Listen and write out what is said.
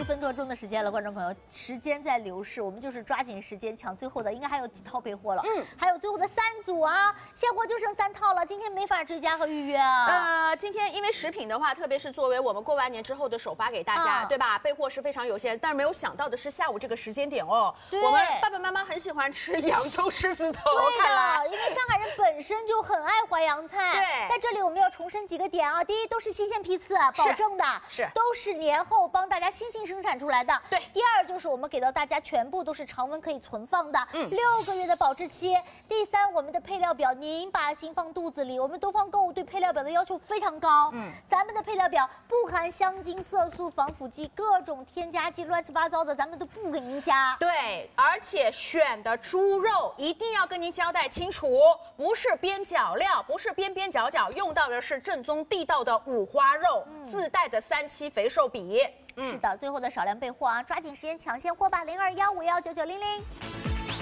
1分多钟的时间了，观众朋友，时间在流逝，我们就是抓紧时间抢最后的，应该还有几套备货了，还有最后的3组啊，现货就剩3套了，今天没法追加和预约啊。 今天因为食品的话，特别是作为我们过完年之后的首发给大家，对吧？备货是非常有限，但是没有想到的是下午这个时间点哦，我们爸爸妈妈很喜欢吃扬州狮子头， 对的，因为上海人本身就很爱淮扬菜。 对， 在这里我们要重申几个点啊，第一，都是新鲜批次，保证的，都是年后帮大家新生产出来的。 对， 第二就是我们给到大家全部都是常温可以存放的，6个月的保质期。第三，我们的配料表您把心放肚子里，我们东方购物对配料表的要求非常高，咱们的配料表不含香精、色素、防腐剂、各种添加剂，乱七八糟的咱们都不给您加。 对，而且选的猪肉一定要跟您交代清楚，不是边角料，不是边边角角，用到的是正宗地道的五花肉，自带的3期肥瘦比。 是的，最后的少量备货啊，抓紧时间抢现货吧，0215519900。